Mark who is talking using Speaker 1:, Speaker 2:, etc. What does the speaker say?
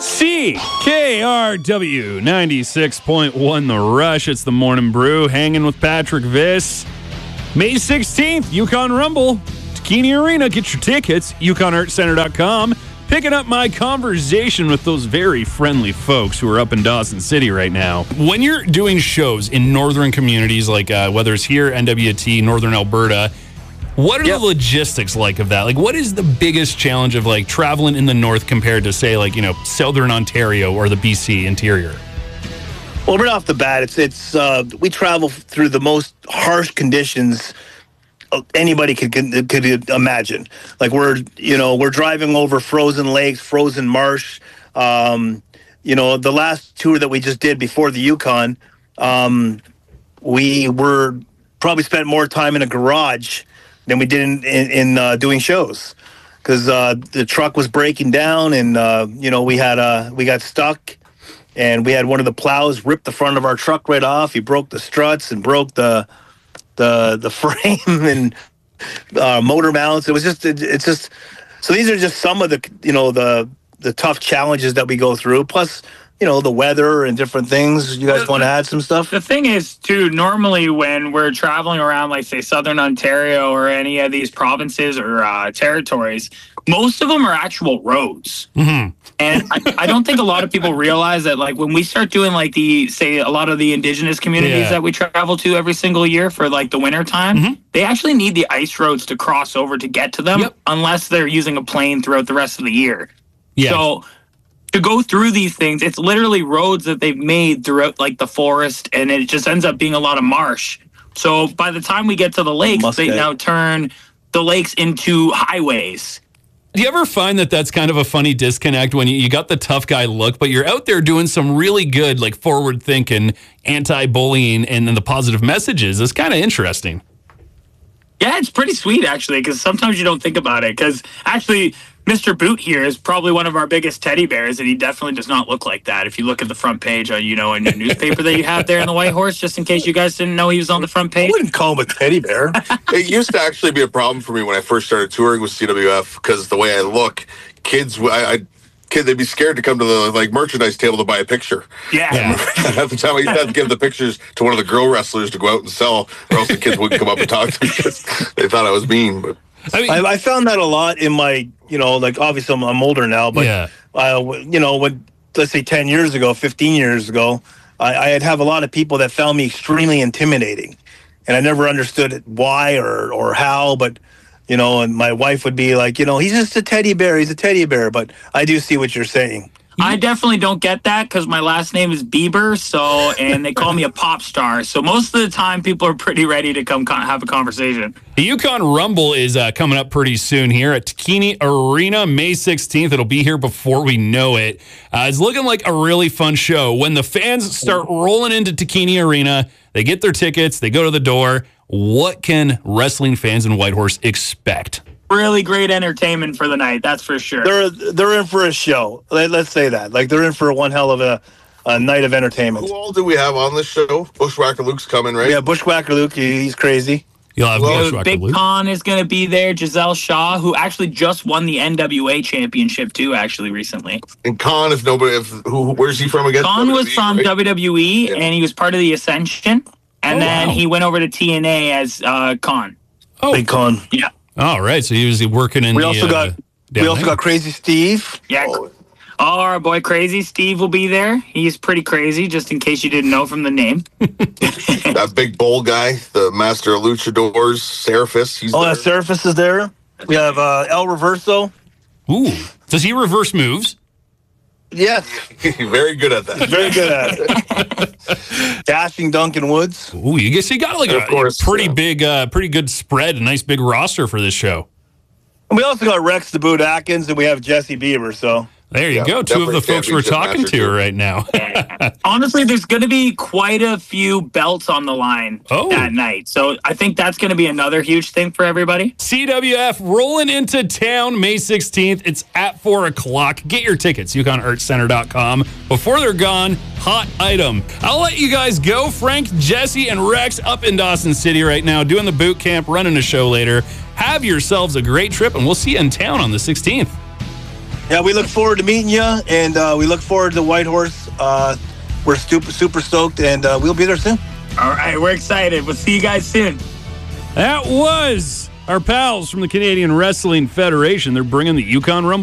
Speaker 1: CKRW 96.1 The Rush. It's the Morning Brew, hanging with Patrick Viss. May 16th, Yukon Rumble, Takini Arena. Get your tickets, yukonartcenter.com. Picking up my conversation with those very friendly folks who are up in Dawson City right now. When you're doing shows in northern communities, like whether it's here, NWT, Northern Alberta, what are the logistics like of that? Like, what is the biggest challenge of, like, traveling in the north compared to, say, like, you know, Southern Ontario or the BC interior?
Speaker 2: Well, right off the bat, it's we travel through the most harsh conditions anybody could imagine. Like, we're driving over frozen lakes, frozen marsh. The last tour that we just did before the Yukon, we were probably spent more time in a garage than we did in doing shows, because the truck was breaking down, and we got stuck, and we had one of the plows rip the front of our truck right off. He broke the struts and broke the frame and motor mounts. It's just so these are just some of the tough challenges that we go through. Plus, the weather and different things. You guys want to add some stuff?
Speaker 3: The thing is, too, normally when we're traveling around, like, say, Southern Ontario or any of these provinces or territories, most of them are actual roads. Mm-hmm. And I don't think a lot of people realize that, like, when we start doing, like, a lot of the indigenous communities that we travel to every single year for, like, the winter time, they actually need the ice roads to cross over to get to them, unless they're using a plane throughout the rest of the year. Yeah. So to go through these things, it's literally roads that they've made throughout, like, the forest, and it just ends up being a lot of marsh. So by the time we get to the lakes, they now turn the lakes into highways.
Speaker 1: Do you ever find that that's kind of a funny disconnect when you got the tough guy look, but you're out there doing some really good, like, forward-thinking, anti-bullying, and then the positive messages? It's kind of interesting.
Speaker 3: Yeah, it's pretty sweet, actually, because sometimes you don't think about it, because actually Mr. Boot here is probably one of our biggest teddy bears, and he definitely does not look like that. If you look at the front page on, in your newspaper that you have there in the White Horse, just in case you guys didn't know he was on the front page.
Speaker 2: I wouldn't call him a teddy bear.
Speaker 4: It used to actually be a problem for me when I first started touring with CWF, because the way I look, kids, they'd be scared to come to the, like, merchandise table to buy a picture.
Speaker 3: Yeah.
Speaker 4: At the time, I used to have to give the pictures to one of the girl wrestlers to go out and sell, or else the kids wouldn't come up and talk to me because they thought I was mean. But
Speaker 2: I found that a lot in my, obviously I'm older now, but, when, let's say 10 years ago, 15 years ago, I'd have a lot of people that found me extremely intimidating, and I never understood why or how, but, and my wife would be like, he's just a teddy bear, but I do see what you're saying.
Speaker 3: I definitely don't get that, because my last name is Bieber, and they call me a pop star. So most of the time, people are pretty ready to come have a conversation.
Speaker 1: The Yukon Rumble is coming up pretty soon here at Takini Arena, May 16th. It'll be here before we know it. It's looking like a really fun show. When the fans start rolling into Takini Arena, they get their tickets, they go to the door. What can wrestling fans in Whitehorse expect?
Speaker 3: Really great entertainment for the night, that's for sure.
Speaker 2: They're in for a show. Let's say that. Like, they're in for one hell of a night of entertainment.
Speaker 4: Who all do we have on this show? Bushwhacker Luke's coming, right?
Speaker 2: Yeah, Bushwhacker Luke, he's crazy.
Speaker 1: You'll have Bushwhacker
Speaker 3: Big
Speaker 1: Luke.
Speaker 3: Con is going to be there. Giselle Shaw, who actually just won the NWA championship too, actually recently.
Speaker 4: And Con is where's he from again?
Speaker 3: Con was from WWE, and he was part of the Ascension, and then he went over to TNA as Con.
Speaker 1: Oh,
Speaker 2: Big Con.
Speaker 3: Yeah.
Speaker 1: All right, so he was working in
Speaker 2: We also got Crazy Steve.
Speaker 3: Yeah. Our boy Crazy Steve will be there. He's pretty crazy, just in case you didn't know from the name.
Speaker 4: That big bull guy, the master of luchadors, Seraphis.
Speaker 2: That Seraphis is there. We have El Reverso.
Speaker 1: Ooh. Does he reverse moves?
Speaker 2: Yes.
Speaker 4: Very good at that.
Speaker 2: Very good at it. Dashing Duncan Woods.
Speaker 1: Ooh, you got like pretty good spread, a nice big roster for this show.
Speaker 2: And we also got Rex the Boot Atkins, and we have Jesse Bieber, so.
Speaker 1: There you go. Two of the folks we're talking to right now.
Speaker 3: Honestly, there's going to be quite a few belts on the line that night. So I think that's going to be another huge thing for everybody.
Speaker 1: CWF rolling into town May 16th. It's at 4 o'clock. Get your tickets, yukonartcenter.com. Before they're gone, hot item. I'll let you guys go. Frank, Jesse, and Rex up in Dawson City right now doing the boot camp, running a show later. Have yourselves a great trip, and we'll see you in town on the 16th.
Speaker 2: Yeah, we look forward to meeting you, and we look forward to Whitehorse. We're super stoked, and we'll be there soon.
Speaker 3: All right, we're excited. We'll see you guys soon.
Speaker 1: That was our pals from the Canadian Wrestling Federation. They're bringing the Yukon Rumble